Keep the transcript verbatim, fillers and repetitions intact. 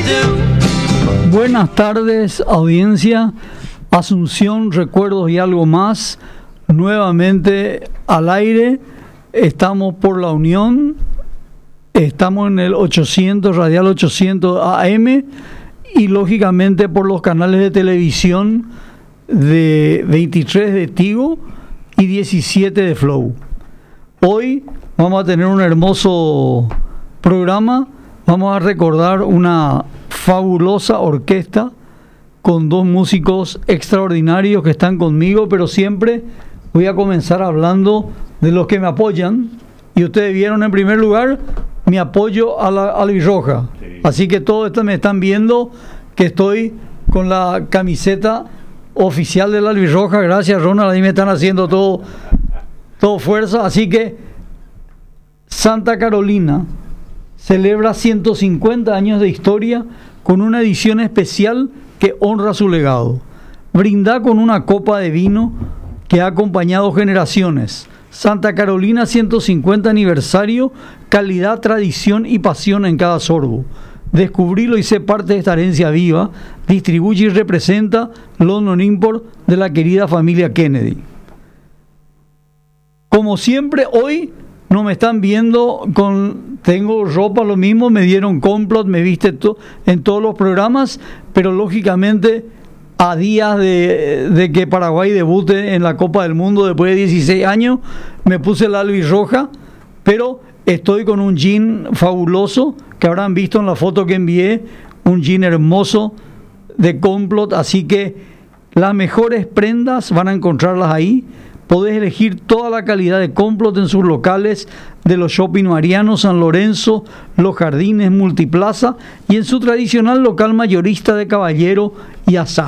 Buenas tardes, audiencia. Asunción, Recuerdos y Algo Más, nuevamente al aire. Estamos por La Unión, estamos en el ochocientos, Radial ochocientos A M, y lógicamente por los canales de televisión de veintitrés de Tigo y diecisiete de Flow. Hoy vamos a tener un hermoso programa. Vamos a recordar una fabulosa orquesta con dos músicos extraordinarios que están conmigo, pero siempre voy a comenzar hablando de los que me apoyan. Y ustedes vieron en primer lugar mi apoyo a la albirroja. Sí. Así que todos estos me están viendo que estoy con la camiseta oficial de la albirroja. Gracias, Ronald, ahí me están haciendo todo, todo fuerza. Así que Santa Carolina celebra ciento cincuenta años de historia con una edición especial que honra su legado. Brinda con una copa de vino que ha acompañado generaciones. Santa Carolina ciento cincuenta aniversario, calidad, tradición y pasión en cada sorbo. Descubrilo y sé parte de esta herencia viva. Distribuye y representa London Import de la querida familia Kennedy. Como siempre, hoy no me están viendo con... Tengo ropa, lo mismo, me dieron complot, me viste to, en todos los programas, pero lógicamente a días de, de que Paraguay debute en la Copa del Mundo después de dieciséis años, me puse la albirroja, pero estoy con un jean fabuloso, que habrán visto en la foto que envié, un jean hermoso de complot, así que las mejores prendas van a encontrarlas ahí. Podés elegir toda la calidad de complot en sus locales de los Shopping Mariano, San Lorenzo, Los Jardines, Multiplaza y en su tradicional local mayorista de Caballero y Azar.